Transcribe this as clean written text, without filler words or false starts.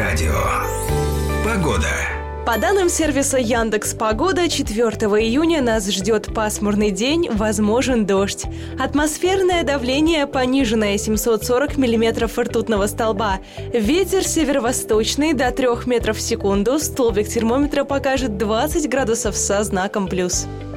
Радио. Погода. По данным сервиса Яндекс.Погода, 4 июня нас ждет пасмурный день, возможен дождь. Атмосферное давление пониженное 740 миллиметров ртутного столба. Ветер северо-восточный до 3 метров в секунду. Столбик термометра покажет 20 градусов со знаком плюс.